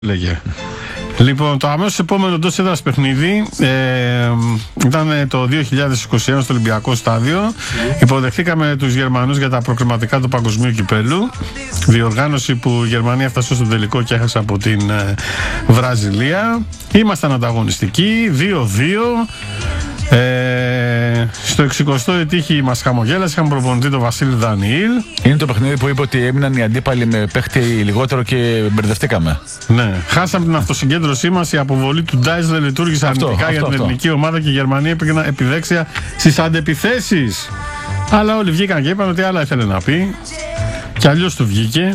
Λέγε. Λοιπόν, το αμέσως επόμενο εντός έδρας παιχνίδι ήταν το 2021 στο Ολυμπιακό Στάδιο. Υποδεχθήκαμε τους Γερμανούς για τα προκριματικά του Παγκοσμίου Κυπέλλου. Διοργάνωση που η Γερμανία έφτασε στο τελικό και έχασε από την Βραζιλία. Ήμασταν ανταγωνιστικοί, 2-2. Στο 60ο ετύχη μας χαμογέλασε. Είχαμε προπονητή τον Βασίλη Δανιήλ. Είναι το παιχνίδι που είπε ότι έμειναν οι αντίπαλοι με παίχτη λιγότερο και μπερδευτήκαμε. Ναι. Χάσαμε την αυτοσυγκέντρωσή μας. Η αποβολή του Ντάις δεν λειτουργήσε αρνητικά για την ελληνική ομάδα και η Γερμανία πήγαινε επιδέξια στις αντεπιθέσεις. Αλλά όλοι βγήκαν και είπαν ότι άλλα ήθελε να πει. Και αλλιώς του βγήκε.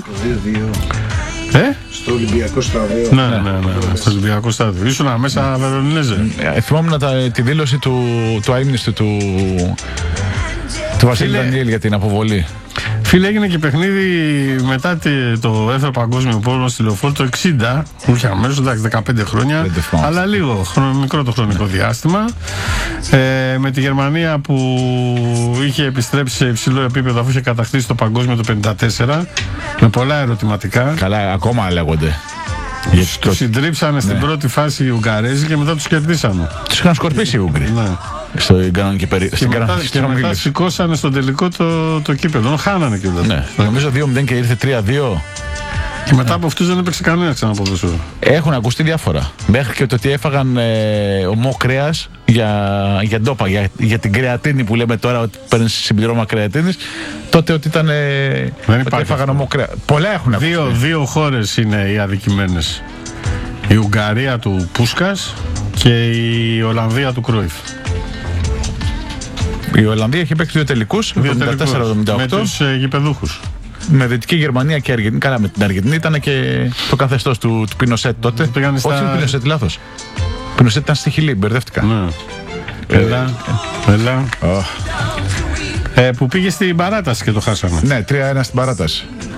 Στο Ολυμπιακό Στάδιο. Ναι, στο Ολυμπιακό Στάδιο. Ήσουνα μέσα, Βερολινέζε. Θυμόμουν τη δήλωση του αείμνηστου του Βασίλη Δανιήλ για την αποβολή. Φίλε, έγινε και παιχνίδι μετά το δεύτερο παγκόσμιο πόλεμο στη Λεωφόρο το 60, όχι αμέσως, εντάξει, 15 χρόνια, αλλά λίγο μικρό το χρονικό διάστημα, με τη Γερμανία που είχε επιστρέψει σε υψηλό επίπεδο αφού είχε κατακτήσει το παγκόσμιο το 54, με πολλά ερωτηματικά. Καλά, ακόμα λέγονται. Τους συντρίψανε στην πρώτη φάση οι Ουγγαρέζοι και μετά τους κερδίσανε. Τους είχαν σκορπίσει οι Ούγγροι. Ναι. Στην κανονική περίοδο. Και μετά σηκώσανε στο τελικό το κύπελλο. Χάνανε κιόλας. Ναι. Νομίζω 2-0 και ήρθε 3-2. Και μετά από αυτούς δεν έπαιξε κανένα ξαναποδοσφαίρο. Έχουν ακουστεί διάφορα. Μέχρι και το ότι έφαγαν ομό κρέας για ντόπα, για την κρεατίνη που λέμε τώρα ότι παίρνει συμπληρώμα κρεατίνης. Τότε ότι ήταν. Ότι έφαγαν ομό κρέας. Πολλά έχουν ακουστεί. Δύο χώρες είναι οι αδικημένες. Η Ουγγαρία του Πούσκας και η Ολλανδία του Κρόιφ. Η Ολλανδία έχει παίξει δύο τελικούς, 74-78. Με τους γηπεδούχους. Με Δυτική Γερμανία και Αργεντινή. Καλά, με την Αργεντινή ήταν και το καθεστώς του Πινοσέτ τότε. Όχι του Πινοσέτ, λάθος. Πινοσέτ ήταν στη Χιλή, μπερδεύτηκα. Ναι. Έλα. Που πήγε στην παράταση και το χάσαμε. Ναι, 3-1 στην παράταση.